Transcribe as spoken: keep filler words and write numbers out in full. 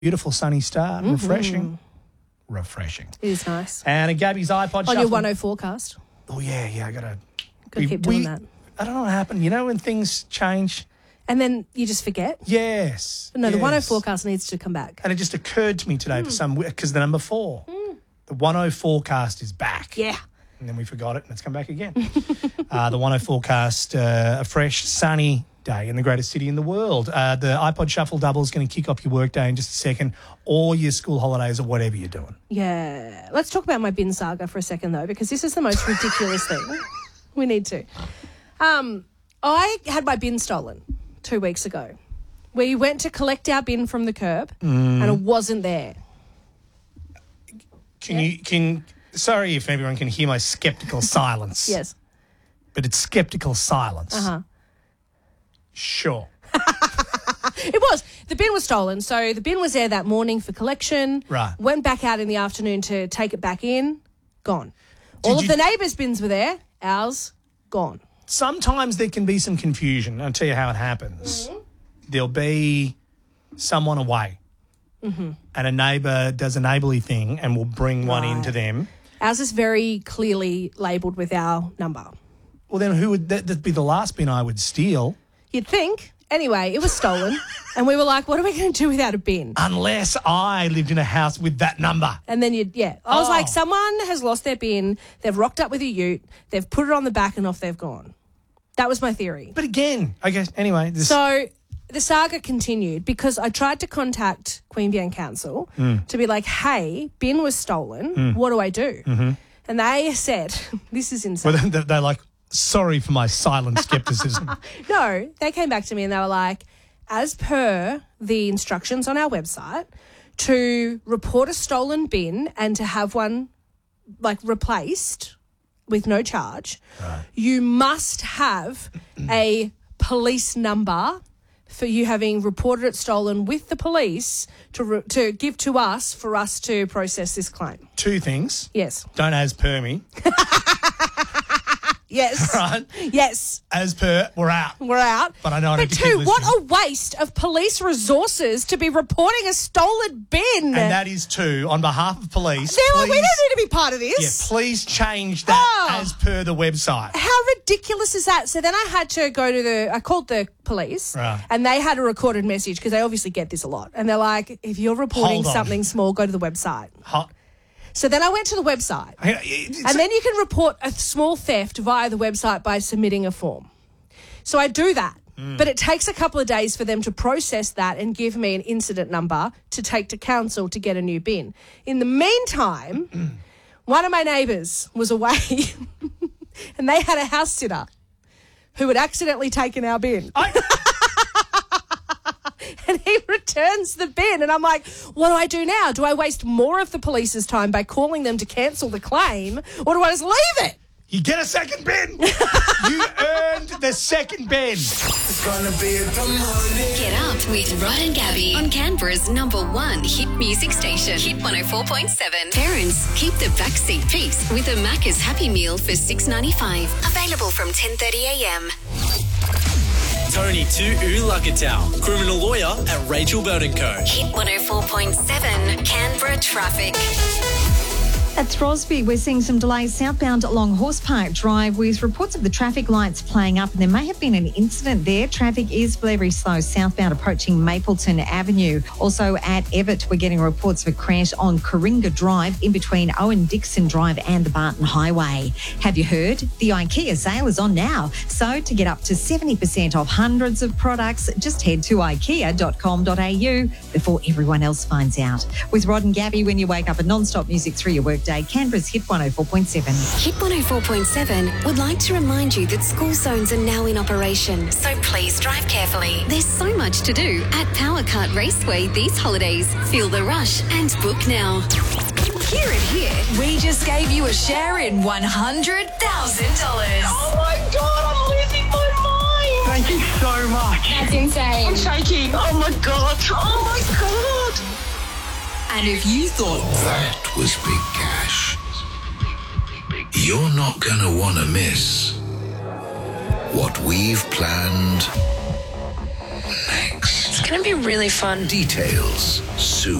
Beautiful sunny start, mm-hmm. refreshing. Refreshing. It is nice. And a Gabby's iPod On shuffle. your one oh forecast. Oh, yeah, yeah, I got to... Got to keep doing we, that. I don't know what happened. You know when things change? And then you just forget? Yes. No, yes. the one oh forecast needs to come back. And it just occurred to me today mm. for some... Because the number four, mm. the one oh forecast is back. Yeah. And then we forgot it and it's come back again. uh, the one oh forecast, uh, a fresh, sunny day in the greatest city in the world. Uh, the iPod Shuffle double is going to kick off your workday in just a second, or your school holidays or whatever you're doing. Yeah. Let's talk about my bin saga for a second, though, because this is the most ridiculous thing. We need to. Um, I had my bin stolen two weeks ago. We went to collect our bin from the curb mm. and it wasn't there. Can yeah. you... can? Sorry if everyone can hear my sceptical silence. Yes. But it's sceptical silence. Uh-huh. Sure. It was. The bin was stolen. So the bin was there that morning for collection. Right. Went back out in the afternoon to take it back in. Gone. Did All of you... the neighbours' bins were there. Ours, gone. Sometimes there can be some confusion. I'll tell you how it happens. Mm-hmm. There'll be someone away mm-hmm. and a neighbour does a neighbourly thing and will bring one right. into them. Ours is very clearly labelled with our number. Well, then who would that that'd be the last bin I would steal? You'd think. Anyway, it was stolen. And we were like, what are we going to do without a bin? Unless I lived in a house with that number. And then you'd, yeah. I was oh. like, someone has lost their bin. They've rocked up with a ute. They've put it on the back and off they've gone. That was my theory. But again, I guess, anyway. This... So the saga continued because I tried to contact Queanbeyan Council mm. to be like, hey, bin was stolen. Mm. What do I do? Mm-hmm. And they said, this is insane. Well, they're like, sorry for my silent scepticism. No, they came back to me and they were like, as per the instructions on our website, to report a stolen bin and to have one like replaced with no charge, right. you must have a police number for you having reported it stolen with the police to re- to give to us for us to process this claim. Two things. Yes. Don't as per me. Yes. Right? Yes. As per, we're out. We're out. But I know I But need to two, keep what listening. a waste of police resources to be reporting a stolen bin. And that is two, on behalf of police. They're like, please, we don't need to be part of this. Yeah, please change that Oh. as per the website. How ridiculous is that? So then I had to go to the, I called the police Right. and they had a recorded message because they obviously get this a lot. And they're like, if you're reporting Hold on. something small, go to the website. Hot. So then I went to the website. And then you can report a small theft via the website by submitting a form. So I do that. Mm. But it takes a couple of days for them to process that and give me an incident number to take to council to get a new bin. In the meantime, one of my neighbours was away and they had a house sitter who had accidentally taken our bin. I- And he returns the bin. And I'm like, what do I do now? Do I waste more of the police's time by calling them to cancel the claim, or do I just leave it? You get a second bin. You earned the second bin. It's gonna be a good morning. Get up with Rod and Gabby on Canberra's number one hit music station, Hit one oh four point seven. Parents, keep the backseat peace with a Macca's Happy Meal for six ninety-five. Available from ten thirty a m. Tony to Ulagatal, criminal lawyer at Rachel Burton Co. Hit one oh four point seven, Canberra traffic. At Throsby, we're seeing some delays southbound along Horse Park Drive with reports of the traffic lights playing up, and there may have been an incident there. Traffic is very slow southbound approaching Mapleton Avenue. Also at Everett, we're getting reports of a crash on Coringa Drive in between Owen Dixon Drive and the Barton Highway. Have you heard? The IKEA sale is on now. So to get up to seventy percent off hundreds of products, just head to ikea dot com dot a u before everyone else finds out. With Rod and Gabby, when you wake up, a non-stop music through your workday. Canberra's Hit one oh four point seven. Hit one oh four point seven would like to remind you that school zones are now in operation, so please drive carefully. There's so much to do at Power Kart Raceway these holidays. Feel the rush and book now. Hear it here. We just gave you a share in one hundred thousand dollars. Oh my God, I'm losing my mind. Thank you so much. That's insane. I'm shaking. Oh my God. Oh my God. And if you thought that was big cash, you're not going to want to miss what we've planned next. going to be really fun. Details soon.